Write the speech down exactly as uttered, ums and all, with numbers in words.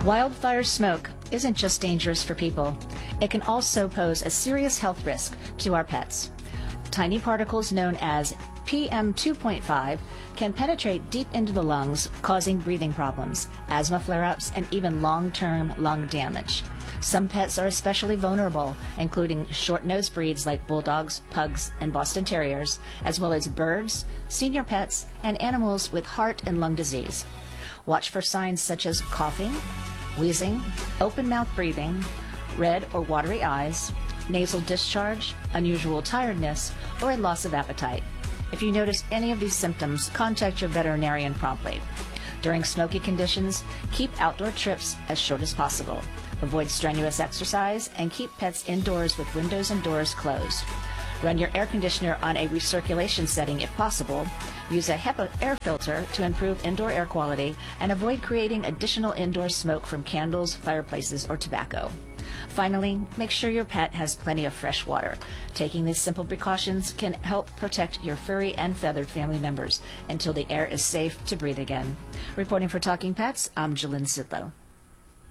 Wildfire smoke isn't just dangerous for people. It can also pose a serious health risk to our pets. Tiny particles known as P M two point five can penetrate deep into the lungs, causing breathing problems, asthma flare-ups, and even long-term lung damage. Some pets are especially vulnerable, including short-nosed breeds like bulldogs, pugs, and Boston Terriers, as well as birds, senior pets, and animals with heart and lung disease. Watch for signs such as coughing, wheezing, open mouth breathing, red or watery eyes, nasal discharge, unusual tiredness, or a loss of appetite. If you notice any of these symptoms, contact your veterinarian promptly. During smoky conditions, keep outdoor trips as short as possible. Avoid strenuous exercise and keep pets indoors with windows and doors closed. Run your air conditioner on a recirculation setting if possible. Use a HEPA air filter to improve indoor air quality and avoid creating additional indoor smoke from candles, fireplaces, or tobacco. Finally, make sure your pet has plenty of fresh water. Taking these simple precautions can help protect your furry and feathered family members until the air is safe to breathe again. Reporting for Talking Pets, I'm Jalyn Sidlow.